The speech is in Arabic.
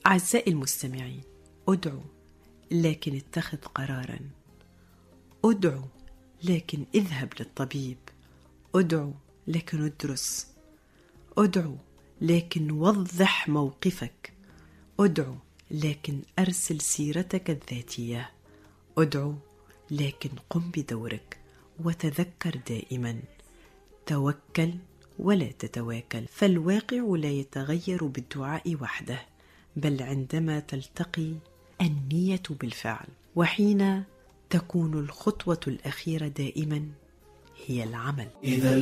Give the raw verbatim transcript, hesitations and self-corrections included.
أعزائي المستمعين، ادعوا لكن اتخذ قرارا، ادعوا لكن اذهب للطبيب، ادعوا لكن ادرس، ادعوا لكن وضح موقفك، ادعوا لكن أرسل سيرتك الذاتية، ادعوا لكن قم بدورك. وتذكر دائما، توكل ولا تتواكل، فالواقع لا يتغير بالدعاء وحده، بل عندما تلتقي النية بالفعل، وحين تكون الخطوة الأخيرة دائما هي العمل. إذا